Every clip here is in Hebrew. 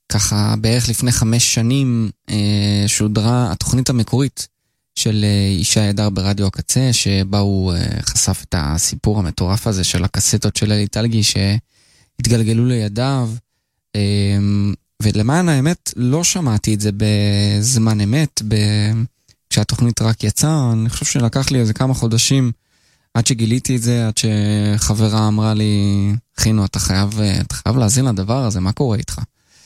ככה בערך לפני 5 שנים שודרה התוכנית המקורית של ישי הדר ברדיו הקצה, שבה הוא חשף את הסיפור המטורף הזה של הקסטות של אלי טלגי שהתגלגלו לידיו, ולמען האמת לא שמעתי את זה בזמן אמת, כשהתוכנית רק יצאה. אני חושב שלקח לי איזה כמה חודשים עד שגיליתי את זה, עד שחברה אמרה לי, חינו, אתה חייב להזין לדבר הזה, מה קורה איתך?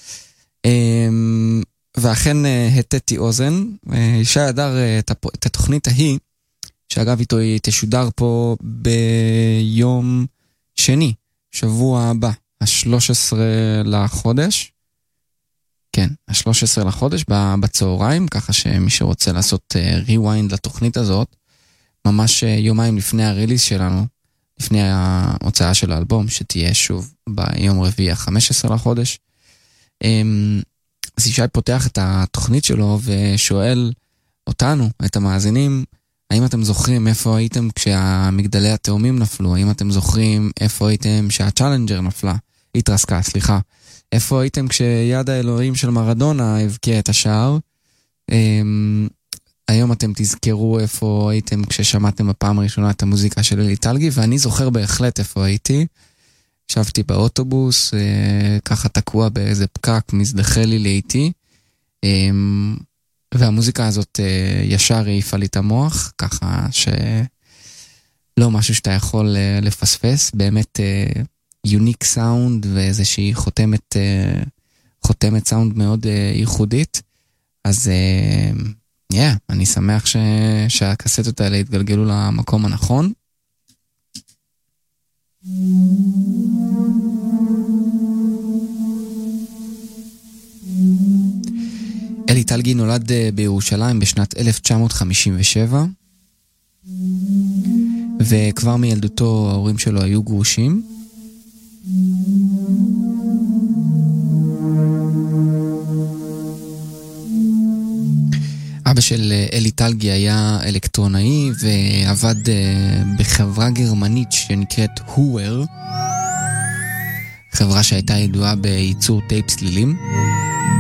ואכן הטטי אוזן. ישי הדר את התוכנית ההיא, שאגב איתו היא תשודר פה ביום שני, שבוע הבא, ה-13 לחודש. כן, ה-13 לחודש בצהריים, ככה שמי שרוצה לעשות ריוויינד לתוכנית הזאת, ממש יומיים לפני הריליס שלנו, לפני ההוצאה של האלבום, שתהיה שוב ביום רביעי ה-15 לחודש. אז ישי פותח את התוכנית שלו ושואל אותנו, את המאזינים, האם אתם זוכרים איפה הייתם כשהמגדלי התאומים נפלו? האם אתם זוכרים איפה הייתם כשהצ'אלנג'ר התרסקה, סליחה. איפה הייתם כשיד האלוהים של מרדונה הבקיע את השער? היום אתם תזכרו איפה הייתם כששמעתם בפעם הראשונה את המוזיקה של אלי טלגי, ואני זוכר בהחלט איפה הייתי. ישבתי באוטובוס, ככה תקוע באיזה פקק, מזדחה לי לאיתי, והמוזיקה הזאת ישר העיפה לי את המוח, ככה שלא משהו שאתה יכול לפספס, באמת יוניק סאונד ואיזושהי חותמת סאונד מאוד ייחודית. אז אני שמח שהקסטות האלה התגלגלו למקום הנכון. אלי טלגי נולד בירושלים בשנת 1957, וכבר מילדותו ההורים שלו היו גרושים. אבא של אלי טלגי היה אלקטרונאי ועבד בחברה גרמנית שנקראת הואר, חברה שהייתה ידועה בייצור טייפ צלילים.